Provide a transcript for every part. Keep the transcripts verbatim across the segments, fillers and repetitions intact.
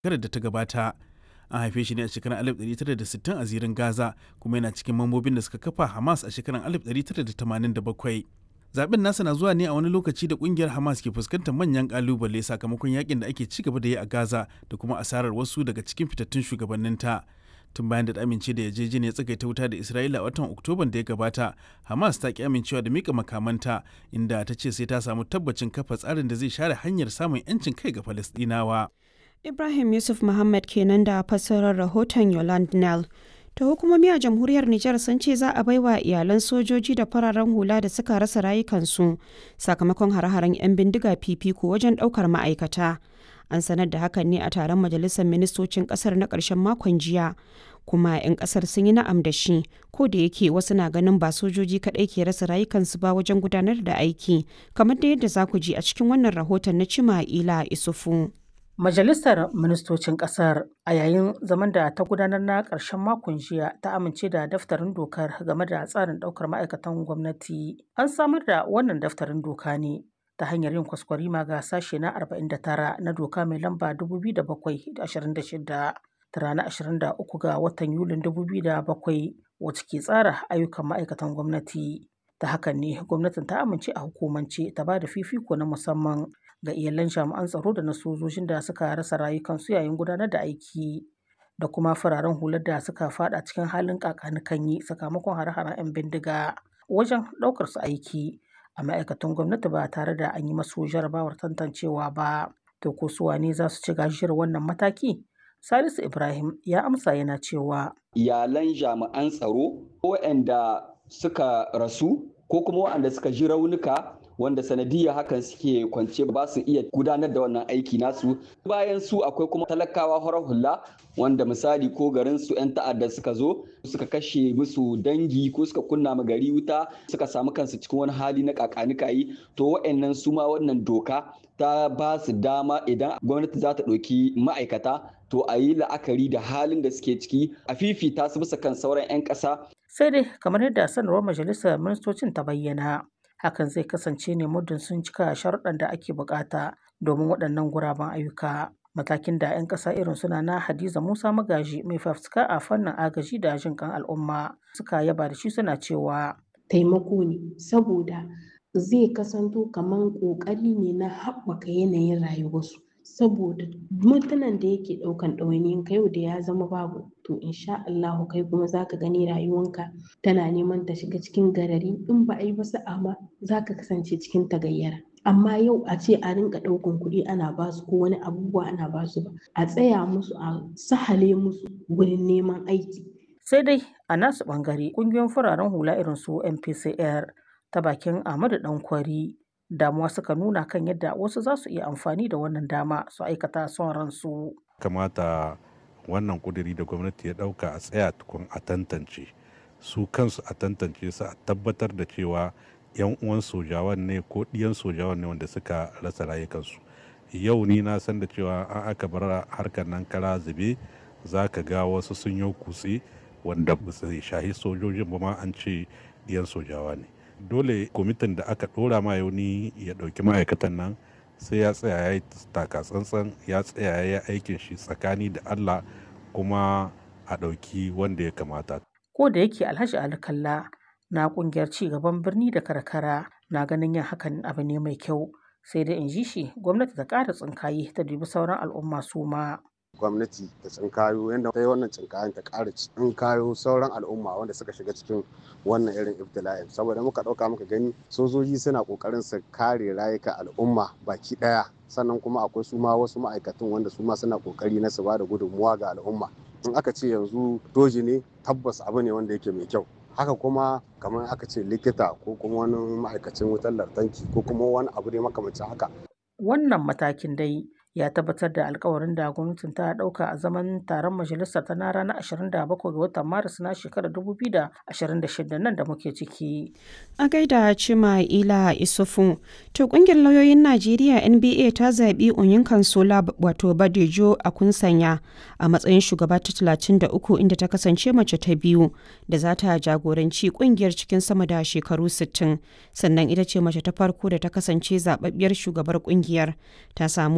shekarar da ta gabata. An haife shi ne a shekarar alif ɗari tara da sittin a zirin Gaza kuma yana cikin mambobin da suka kafa Hamas a shekarar alif ɗari tara da tamanin da bakwai. Zaben nasa na zuwa ne a wani lokaci da kungiyar Hamas ke fuskantar manyan kalubale sakamakon yakin da ake ci gaba da yi a Gaza da kuma asarar wasu daga cikin fitattun shugabanninta. Tun bayan da ta amince da yarjejeniyar tsagaita wuta da Isra'ila a watan Oktoban da ya gabata, Hamas ta ki amincewa da mika makamanta inda ta ce sai ta samu tabbacin kafa tsarin da zai share hanyar samun 'yancin kai ga Falasɗinawa. Ibrahim Yusuf Muhammad kenan da fassarar rahoton Yolande Nell. Ta hukumomi a jamhuriyar Nijar sun ce za a baiwa iyalan sojoji da fararen hula da suka rasa rayukansu sakamakon hare-haren 'yan bindiga fifiko wajen ɗaukar ma'aikata. An sanar da hakan ne a taron majalisar ministocin ƙasar na ƙarshen makon jiya. Kuma 'yan ƙasar sun yi na'am da shi, ko da yake wasu na ganin ba sojoji kaɗai ke rasa rayukansu ba wajen gudanar da aiki, kamar da yadda za ku ji a cikin wannan rahoton na Cima'ila Isufu. Majalisar Ministocin Ƙasar a yayin zaman da ta gudanar na ƙarshen makon jiya ta amince da daftarin dokar game da tsarin ɗaukar ma'aikatan gwamnati. An samar da wannan daftarin doka ne ta hanyar yin kwaskwarima ga sashe na arba'in da tara na doka mai lamba dubu biyu da bakwai da ashirin da shida ta ranar ashirin da uku ga watan Yulin dubu biyu da bakwai wacce ke tsara ayyukan ma'aikatan gwamnati. Ta hakan ne gwamnatin ta amince a hukumance ta ba da fifiko na musamman ga iyalan jami'an tsaro da na sojojin da suka rasa rayukansu yayin gudanar da aiki da kuma fararen hular da suka fada cikin halin kakanikanyi sakamakon hare-haren 'yan bindiga wajen ɗaukar su aiki a ma'aikatan gwamnati ba tare da an yi masu jarabawar tantancewa ba. To ko su wane za su ci gajiyar wannan mataki? Salisu Ibrahim ya amsa yana cewa iyalan jami'an tsaro waɗanda suka rasu ko kuma waɗanda suka ji raunuka wanda sanadiyar hakan suke kwance ba su iya gudanar da wannan aiki nasu. Bayan su akwai kuma talakawa horar hula wanda misali ko garin su 'yan ta'adda suka zo suka kashe musu dangi ko suka kunna ma gari wuta suka samu kansu cikin wani hali na kakanikayi, to wa'annan su ma wannan doka ta ba su dama idan gwamnati za ta ɗauki ma'aikata to a yi la'akari da halin da suke ciki a fifita su bisa kan sauran 'yan ƙasa. Sai dai kamar yadda sanarwar majalisar ministocin ta bayyana, hakan zai kasance ne muddin sun cika sharuɗan da ake bukata domin waɗannan guraben ayyuka. Matakin da 'yan ƙasa irin suna na Hadiza Musa Magaji mai fafutuka a fannin agaji da jin kan al'umma suka yaba da shi suna cewa taimako ne saboda zai kasanto kamar ƙoƙari ne na haɓaka yanayin rayuwarsu. Saboda mutanen da yake ɗaukan ɗawainiyan ka yau da ya zama babu, to insha Allahu kai kuma zaka gani rayuwanka tana neman ta shiga cikin garari, in ba a yi ba sa'a ma zaka kasance cikin tagayyara. Amma yau a ce a rinka ɗaukan kuɗi ana basu ko wani abubuwa ana basu ba, a tsaya musu a sahale musu wurin neman aiki. Sai dai a nasu ɓangare ƙungiyoyin fararen hula irin su M P C R ta bakin Ahmadu Dankwari damuwa suka nuna kan yadda wasu za su iya amfani da wannan dama su aikata son ransu. Kamata wannan kuduri da gwamnati ya dauka a tsaya tukun a tantance su kansu, a tantance su, a tabbatar da cewa yan uwan sojawan ne ko ɗiyan sojawan ne wanda suka rasa rayukansu. Yau ni na san da cewa an aka bar harkar nan kara zube za ka ga wasu sun yi kutse wanda ba su shahi sojojin ba ma an ce ɗiyan sojawa ne. Dole kwamitin da aka dora ma yauni ya dauki ma'aikatan nan sai ya tsaya ya yi taka tsantsan, ya tsaya ya yi aikin shi tsakani da Allah kuma a dauki wanda ya kamata. Ko da yake Alhaji Ali Kalla na kungiyar ci gaban birni da karkara na ganin yin hakan abu ne mai kyau, sai dai in ji shi gwamnati ta ƙara tsinkaye ta dubi sauran al'umma su ma. Gwamnati ta tsinkayo yadda ta yi wannan tsinkayen ta ƙara tsinkayo sauran al'umma wanda suka shiga cikin wannan irin ibtila'in, saboda muka ɗauka muka gani sojoji suna ƙoƙarin su kare rayuka al'umma baki ɗaya, sannan kuma akwai su ma wasu ma'aikatan wanda su ma suna ƙoƙari na su ba da gudunmuwa ga al'umma. In aka ce yanzu doji ne tabbas abu ne wanda yake mai kyau. Haka kuma kamar aka ce likita ko kuma wani ma'aikacin wutar lantarki ko kuma wani abu ne makamancin haka. Wannan matakin dai ya tabbatar da alkawarin da gwamnatin ta dauka a zaman taron majalisar ta na ranar ashirin da bakwai ga watan Maris na shekarar dubu biyu da ashirin da shida nan da muke ciki. A gaida Cima'ila Isufu, to kungiyar lauyoyin Najeriya N B A ta zaɓi Onyinkan Sola wato Badejo a Kunsanya a matsayin shugaba ta talatin da uku, inda ta kasance mace ta biyu da za ta jagoranci kungiyar cikin sama da shekaru sittin. Sannan ita ce mace ta farko da ta kasance zababbiyar shugabar kungiyar. Ta samu nasara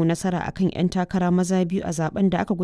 akan 'yan takara maza biyu a zaben da aka